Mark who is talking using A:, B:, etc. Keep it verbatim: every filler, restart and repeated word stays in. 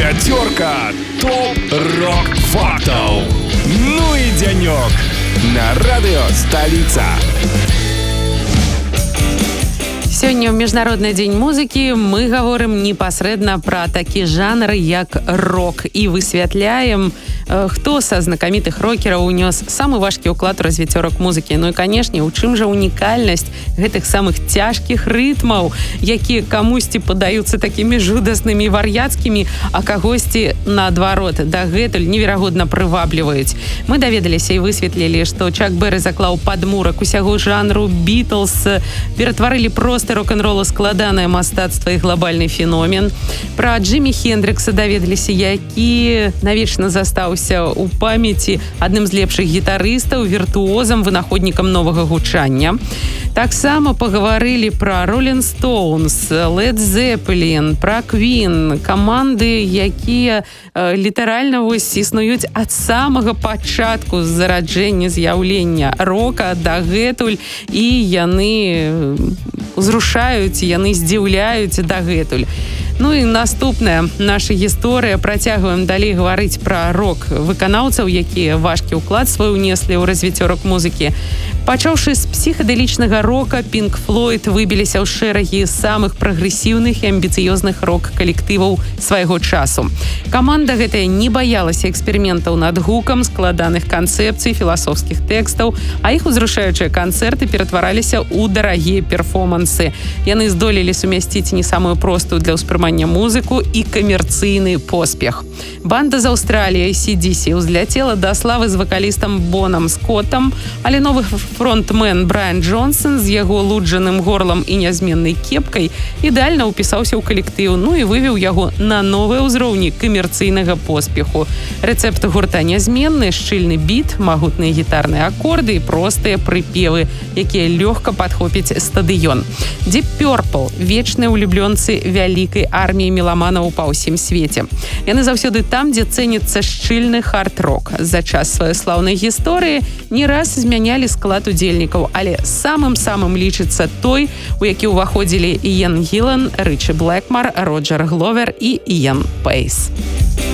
A: Пятерка топ-рок фактов. Ну и денек на радио «Столица».
B: Сёння ў міжнародны дзень музыкі мы гаворым непасрэдна пра такі жанр, як рок, і высвятляем, хто са знакамітых рокераў унёс самы важкі ўклад у развіццё рок-музыкі. Ну і, канешне, у чым жа унікальнасць гэтых самых цяжкіх рытмаў, якія камусьці падаюцца такімі жудаснымі і вар'яцкімі, а кагосьці, наадварот, дагэтуль неверагодна прывабліваюць. Мы даведаліся і высветлілі, што Чак Бэры заклаў падмурак усяго жанру, Бітлз ператварылі проста рок-н-ролу складанае мастацтва і глобальны феномен. Пра Джимі Хендрикса даведаліся, які навечна застаўся ў памяці адным з лепшых гітарыстаў, віртуозам, вынаходнікам новага гучання. Таксама пагаварылі пра Rolling Stones, Led Zeppelin, пра Queen, каманды, якія э, літаральна вось існуюць ад самага пачатку зараджэння з'яўлення рока дагэтуль, і яны узрушаюць, яны здзіўляюць дагэтуль. Ну і наступная наша гісторыя. Працягваем далей гаварыць пра рок-выканаўцаў, якія важкі ўклад свой унеслі ў развіццё рок-музыкі. Пачаўшы з псіхадэлічнага рока, Pink Floyd выбіліся ў шэрагі самых прагрэсіўных і амбіцыёзных рок-калектываў свайго часу. Каманда гэтая не баялася эксперыментаў над гукам, складаных канцэпцый, філасофскіх тэкстаў, а іх узрушаючыя канцэрты ператвараліся ў дарагія перформансы. Яны здолелі сумясціць не самую простую для ўспрымання музыку і камерцыйны поспех. Банда з Аўстраліі эй си ди си ўзляцела да славы з вакалістам Бонам Скоттам, але новы фронтмен Брайан Джонсон з яго луджаным горлам і нязменнай кепкай ідэальна ўпісаўся ў калектыў, ну і вывеў яго на новыя ўзроўні камерцыйнага поспеху. Рэцэпт гурта нязменны: шчыльны біт, магутныя гітарныя акорды і простыя прыпевы, якія лёгка падхопіць стадыён. Deep Purple – вечныя ўлюблёнцы вялікай арміі меламанаў па ўсім свеце. Яны заўсёды там, дзе цэніцца шчыльны хард-рок. За час сваёй слаўнай гісторыі не раз змянялі склад удзельнікаў, але самым-самым лічыцца той, у які ўваходзілі Іен Гілан, Рычі Блэкмар, Роджер Гловер і Іен Пейс.